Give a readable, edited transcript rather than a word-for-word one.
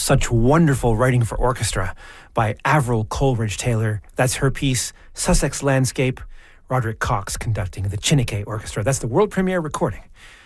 Such wonderful writing for orchestra by Avril Coleridge-Taylor. That's her piece, Sussex Landscape. Roderick Cox conducting the Chineke Orchestra. That's the world premiere recording